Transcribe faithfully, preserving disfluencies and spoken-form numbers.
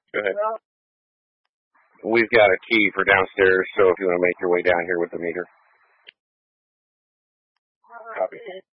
Go ahead. We've got a key for downstairs, so if you want to make your way down here with the meter. Copy.